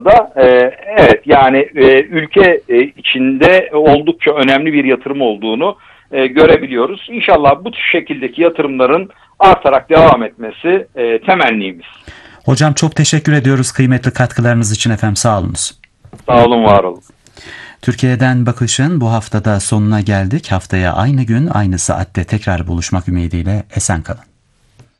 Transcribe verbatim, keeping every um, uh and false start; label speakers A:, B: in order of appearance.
A: da e, evet yani e, ülke e, içinde oldukça önemli bir yatırım olduğunu e, görebiliyoruz. İnşallah bu şekildeki yatırımların artarak devam etmesi e, temennimiz.
B: Hocam çok teşekkür ediyoruz kıymetli katkılarınız için efendim, sağ olunuz.
A: Sağ olun, var olun.
B: Türkiye'den Bakış'ın bu haftada sonuna geldik. Haftaya aynı gün aynı saatte tekrar buluşmak ümidiyle esen kalın.